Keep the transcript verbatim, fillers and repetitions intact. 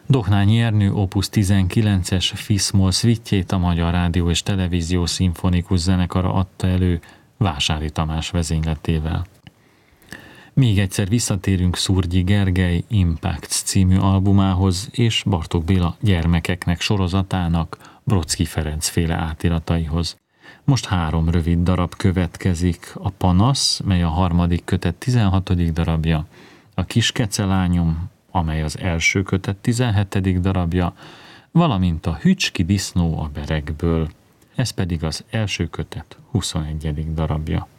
Dohnányi Ernő opus tizenkilences Fiszmol szvittjét a Magyar Rádió és Televízió Szimfonikus Zenekara adta elő Vásári Tamás vezényletével. Még egyszer visszatérünk Szurgyi Gergely Impacts című albumához és Bartók Béla Gyermekeknek sorozatának Brodsky Ferenc féle átirataihoz. Most három rövid darab következik: a Panasz, mely a harmadik kötet tizenhatodik darabja, a Kis kecelányom, amely az első kötet tizenhetedik darabja, valamint a Hücski disznó a berekből, ez pedig az első kötet huszonegyedik darabja.